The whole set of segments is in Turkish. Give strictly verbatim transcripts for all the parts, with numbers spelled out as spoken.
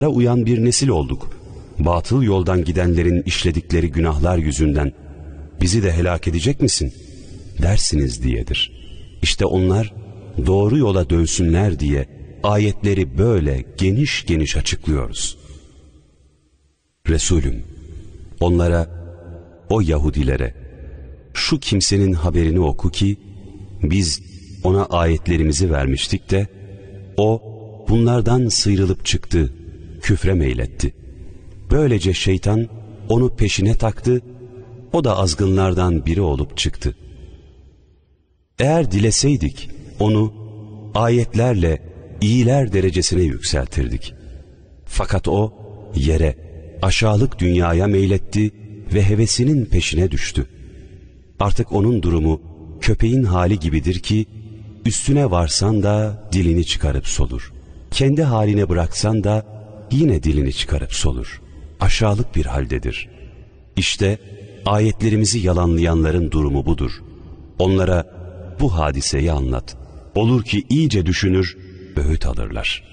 uyan bir nesil olduk. Batıl yoldan gidenlerin işledikleri günahlar yüzünden bizi de helak edecek misin dersiniz diyedir. İşte onlar doğru yola dönsünler diye ayetleri böyle geniş geniş açıklıyoruz. Resulüm, onlara, o Yahudilere, şu kimsenin haberini oku ki biz ona ayetlerimizi vermiştik de o bunlardan sıyrılıp çıktı, küfre meyletti. Böylece şeytan onu peşine taktı, o da azgınlardan biri olup çıktı. Eğer dileseydik onu ayetlerle iyiler derecesine yükseltirdik. Fakat o yere, aşağılık dünyaya meyletti ve hevesinin peşine düştü. Artık onun durumu köpeğin hali gibidir ki üstüne varsan da dilini çıkarıp solur. Kendi haline bıraksan da yine dilini çıkarıp solur. Aşağılık bir haldedir. İşte ayetlerimizi yalanlayanların durumu budur. Onlara bu hadiseyi anlat. Olur ki iyice düşünür, öğüt alırlar.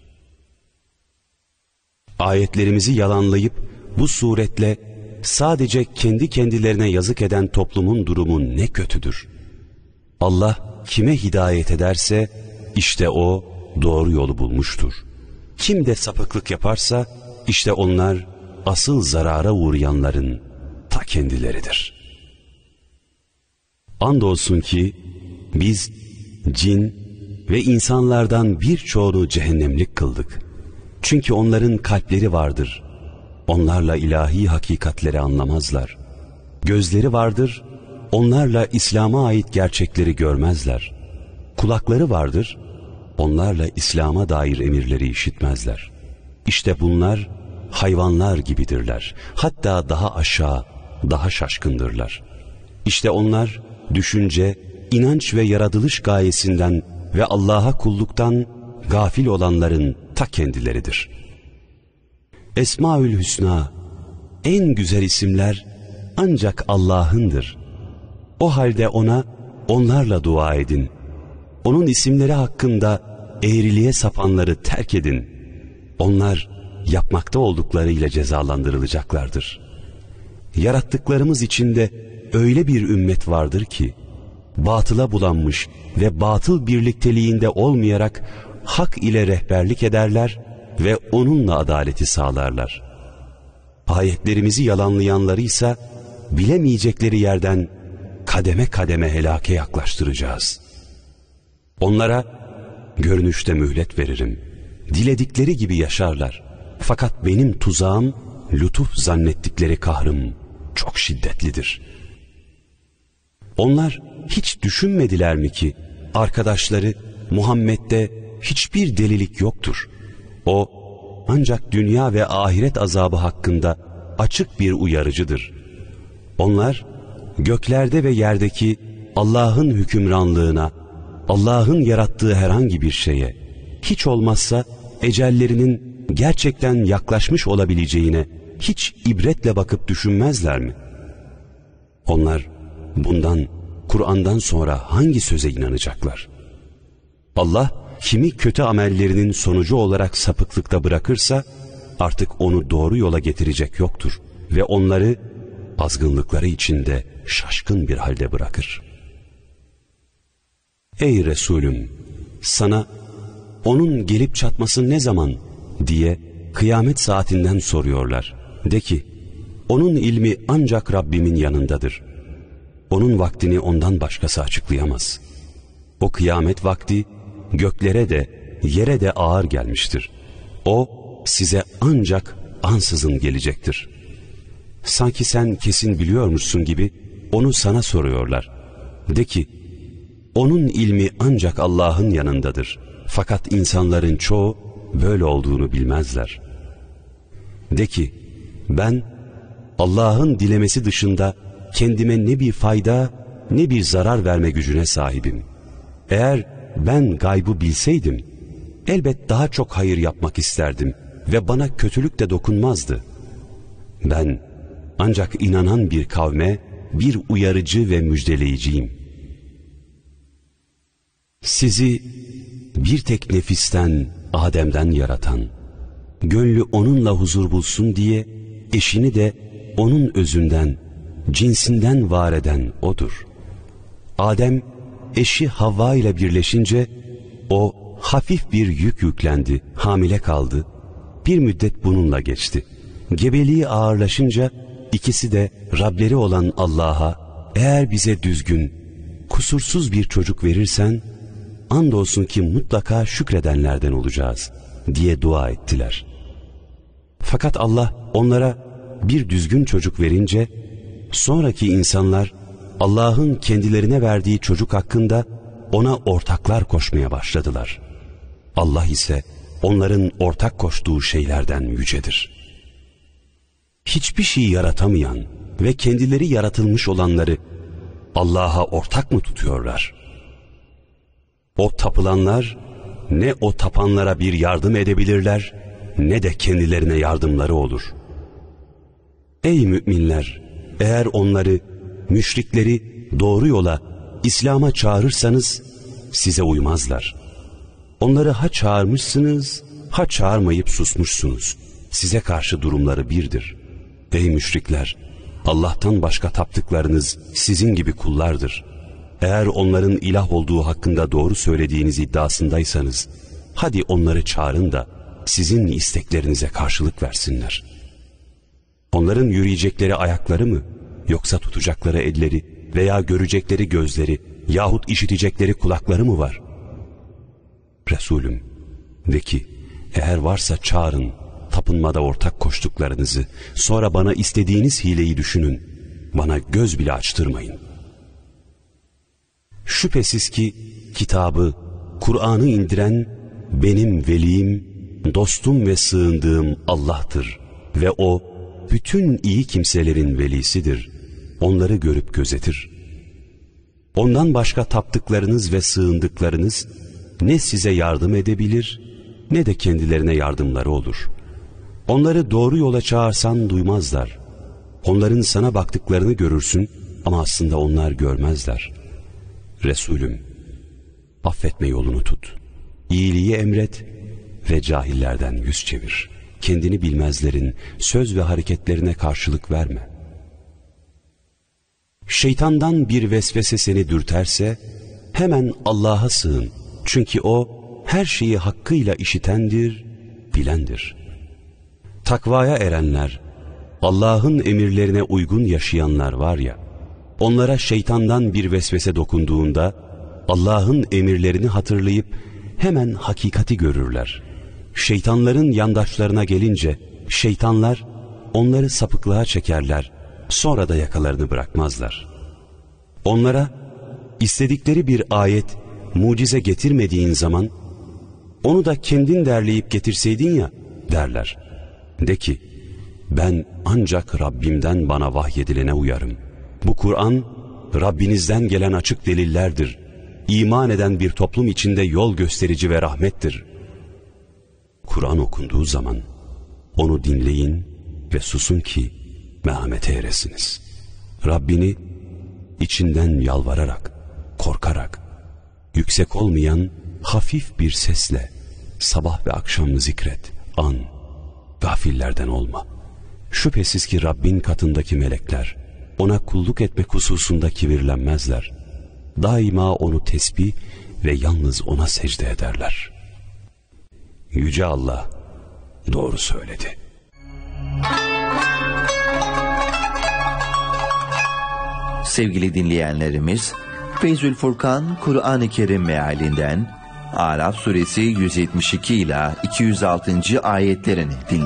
Ayetlerimizi yalanlayıp bu suretle sadece kendi kendilerine yazık eden toplumun durumu ne kötüdür. Allah kime hidayet ederse işte o doğru yolu bulmuştur. Kim de sapıklık yaparsa işte onlar asıl zarara uğrayanların ta kendileridir. Andolsun ki biz cin ve insanlardan birçoğunu cehennemlik kıldık. Çünkü onların kalpleri vardır. Onlarla ilahi hakikatleri anlamazlar. Gözleri vardır. Onlarla İslam'a ait gerçekleri görmezler. Kulakları vardır. Onlarla İslam'a dair emirleri işitmezler. İşte bunlar hayvanlar gibidirler. Hatta daha aşağı, daha şaşkındırlar. İşte onlar düşünce, inanç ve yaratılış gayesinden ve Allah'a kulluktan gafil olanların ta kendileridir. Esmaül Hüsna, en güzel isimler ancak Allah'ındır. O halde ona, onlarla dua edin. Onun isimleri hakkında eğriliğe sapanları terk edin. Onlar yapmakta olduklarıyla cezalandırılacaklardır. Yarattıklarımız içinde öyle bir ümmet vardır ki, batıla bulanmış ve batıl birlikteliğinde olmayarak hak ile rehberlik ederler ve onunla adaleti sağlarlar. Ayetlerimizi yalanlayanları ise bilemeyecekleri yerden kademe kademe helake yaklaştıracağız. Onlara görünüşte mühlet veririm. Diledikleri gibi yaşarlar. Fakat benim tuzağım, lütuf zannettikleri kahrım çok şiddetlidir. Onlar hiç düşünmediler mi ki arkadaşları Muhammed'de hiçbir delilik yoktur. O ancak dünya ve ahiret azabı hakkında açık bir uyarıcıdır. Onlar göklerde ve yerdeki Allah'ın hükümranlığına, Allah'ın yarattığı herhangi bir şeye, hiç olmazsa ecellerinin gerçekten yaklaşmış olabileceğine hiç ibretle bakıp düşünmezler mi? Onlar bundan, Kur'an'dan sonra hangi söze inanacaklar? Allah kimi kötü amellerinin sonucu olarak sapıklıkta bırakırsa artık onu doğru yola getirecek yoktur ve onları azgınlıkları içinde şaşkın bir halde bırakır. Ey Resulüm, sana onun gelip çatması ne zaman diye kıyamet saatinden soruyorlar. De ki, onun ilmi ancak Rabbimin yanındadır. Onun vaktini ondan başkası açıklayamaz. O kıyamet vakti göklere de yere de ağır gelmiştir. O size ancak ansızın gelecektir. Sanki sen kesin biliyormuşsun gibi onu sana soruyorlar. De ki, onun ilmi ancak Allah'ın yanındadır. Fakat insanların çoğu böyle olduğunu bilmezler. De ki, ben Allah'ın dilemesi dışında kendime ne bir fayda ne bir zarar verme gücüne sahibim. Eğer ben gaybı bilseydim, elbet daha çok hayır yapmak isterdim ve bana kötülük de dokunmazdı. Ben ancak inanan bir kavme bir uyarıcı ve müjdeleyiciyim. Sizi bir tek nefisten, Adem'den yaratan gönlü onunla huzur bulsun diye eşini de onun özünden, cinsinden var eden O'dur. Adem eşi Havva ile birleşince o hafif bir yük yüklendi, hamile kaldı. Bir müddet bununla geçti. Gebeliği ağırlaşınca ikisi de Rableri olan Allah'a, eğer bize düzgün, kusursuz bir çocuk verirsen, andolsun ki mutlaka şükredenlerden olacağız diye dua ettiler. Fakat Allah onlara bir düzgün çocuk verince, sonraki insanlar Allah'ın kendilerine verdiği çocuk hakkında ona ortaklar koşmaya başladılar. Allah ise onların ortak koştuğu şeylerden yücedir. Hiçbir şey yaratamayan ve kendileri yaratılmış olanları Allah'a ortak mı tutuyorlar? O tapılanlar ne o tapanlara bir yardım edebilirler, ne de kendilerine yardımları olur. Ey müminler! Eğer onları, müşrikleri doğru yola, İslam'a çağırırsanız size uymazlar. Onları ha çağırmışsınız, ha çağırmayıp susmuşsunuz. Size karşı durumları birdir. Ey müşrikler! Allah'tan başka taptıklarınız sizin gibi kullardır. Eğer onların ilah olduğu hakkında doğru söylediğiniz iddiasındaysanız, hadi onları çağırın da sizin isteklerinize karşılık versinler. Onların yürüyecekleri ayakları mı, yoksa tutacakları elleri veya görecekleri gözleri yahut işitecekleri kulakları mı var? Resulüm, de ki, eğer varsa çağırın, tapınmada ortak koştuklarınızı, sonra bana istediğiniz hileyi düşünün, bana göz bile açtırmayın. Şüphesiz ki kitabı, Kur'an'ı indiren benim velim, dostum ve sığındığım Allah'tır ve O bütün iyi kimselerin velisidir. Onları görüp gözetir. Ondan başka taptıklarınız ve sığındıklarınız ne size yardım edebilir ne de kendilerine yardımları olur. Onları doğru yola çağırsan duymazlar. Onların sana baktıklarını görürsün ama aslında onlar görmezler. Resulüm, affetme yolunu tut. İyiliği emret ve cahillerden yüz çevir. Kendini bilmezlerin söz ve hareketlerine karşılık verme. Şeytandan bir vesvese seni dürterse hemen Allah'a sığın. Çünkü O her şeyi hakkıyla işitendir, bilendir. Takvaya erenler, Allah'ın emirlerine uygun yaşayanlar var ya, onlara şeytandan bir vesvese dokunduğunda Allah'ın emirlerini hatırlayıp hemen hakikati görürler. Şeytanların yandaşlarına gelince şeytanlar onları sapıklığa çekerler, sonra da yakalarını bırakmazlar. Onlara istedikleri bir ayet, mucize getirmediğin zaman onu da kendin derleyip getirseydin ya derler. De ki, ben ancak Rabbimden bana vahyedilene uyarım. Bu Kur'an Rabbinizden gelen açık delillerdir. İman eden bir toplum içinde yol gösterici ve rahmettir. Kur'an okunduğu zaman onu dinleyin ve susun ki merhamete eresiniz. Rabbini içinden yalvararak, korkarak, yüksek olmayan hafif bir sesle sabah ve akşam zikret, an, gafillerden olma. Şüphesiz ki Rabbin katındaki melekler ona kulluk etmek hususunda kibirlenmezler. Daima onu tesbih ve yalnız ona secde ederler. Yüce Allah doğru söyledi. Sevgili dinleyenlerimiz, Feyzül Furkan Kur'an-ı Kerim mealinden Araf suresi yüz yetmiş iki ila iki yüz altıncı ayetlerini dinlediniz.